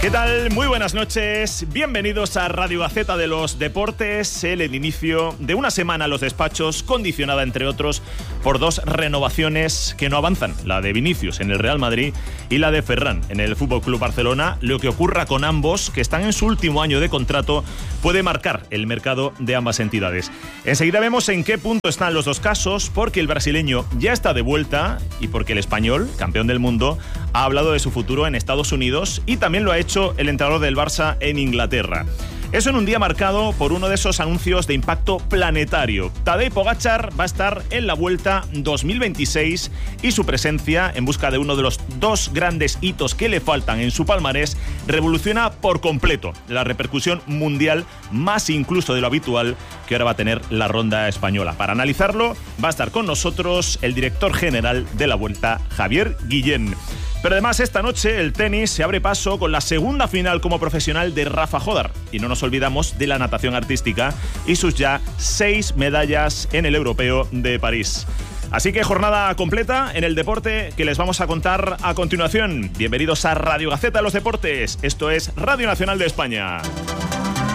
¿Qué tal? Muy buenas noches. Bienvenidos a Radio Gaceta de los Deportes, el inicio de una semana a los despachos condicionada, entre otros, por dos renovaciones que no avanzan. La de Vinicius en el Real Madrid y la de Ferran en el FC Barcelona. Lo que ocurra con ambos, que están en su último año de contrato, puede marcar el mercado de ambas entidades. Enseguida vemos en qué punto están los dos casos, porque el brasileño ya está de vuelta y porque el español, campeón del mundo, ha hablado de su futuro en Estados Unidos y también lo ha hecho el entrenador del Barça en Inglaterra. Eso en un día marcado por uno de esos anuncios de impacto planetario. Tadej Pogačar va a estar en la Vuelta 2026 y su presencia, en busca de uno de los dos grandes hitos que le faltan en su palmarés, revoluciona por completo la repercusión mundial, más incluso de lo habitual, que ahora va a tener la ronda española. Para analizarlo va a estar con nosotros el director general de la Vuelta, Javier Guillén. Pero además esta noche el tenis se abre paso con la segunda final como profesional de Rafa Jodar. Y no nos olvidamos de la natación artística y sus ya 6 medallas en el Europeo de París. Así que jornada completa en el deporte que les vamos a contar a continuación. Bienvenidos a Radio Gaceta de los Deportes. Esto es Radio Nacional de España.